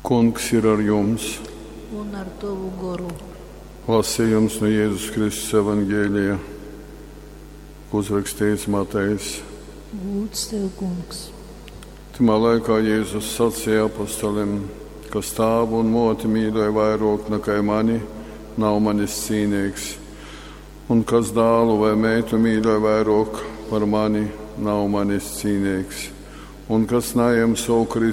Kungs ir ar jums. Un ar tavu garu. Lasījums no Jēzus Kristus evaņģēlijā, ko uzrakstījis Matejs. Lūdz tev, Kungs. Timā laikā Jēzus sacīja apostolim, kas tēvu un moti mīlēja vairāk nekā mani, nav manis cienīgs. Un kas dēlu vai meitu mīlēja vairāk par mani, nav manis cienīgs. Un kas neņem savu